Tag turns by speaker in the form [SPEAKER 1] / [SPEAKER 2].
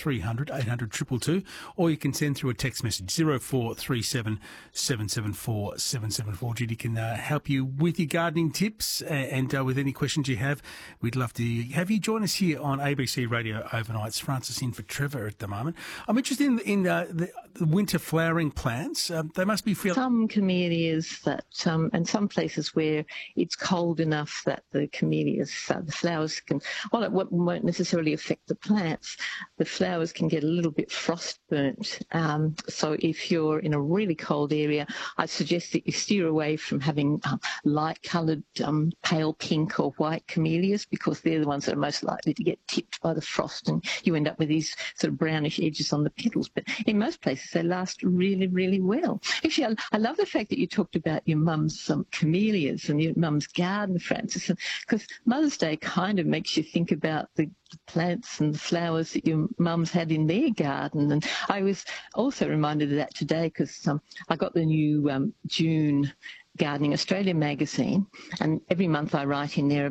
[SPEAKER 1] 1300 800 222, or you can send through a text message 0437 774 774. Judy can help you with your gardening tips and with any questions you have. We'd love to have you join us here on ABC Radio Overnight. It's Francis in for Trevor at the moment. I'm interested in the winter flowering plants. They must be
[SPEAKER 2] some camellias that and some places where it's cold enough that the camellias, the flowers can, well, it won't necessarily affect the plants. The flowers can get a little bit frost burnt. So if you're in a really cold area, I suggest that you steer away from having light-coloured, pale pink or white camellias, because they're the ones that are most likely to get tipped by the frost, and you end up with these sort of brownish edges on the petals. But in most places, they last really, really well. Actually, I love the fact that you talked about your mum's camellias and your mum's garden, Francis, because Mother's Day kind of makes you think about the plants and the flowers that your mum's had in their garden. And I was also reminded of that today because I got the new June Gardening Australia magazine, and every month I write in there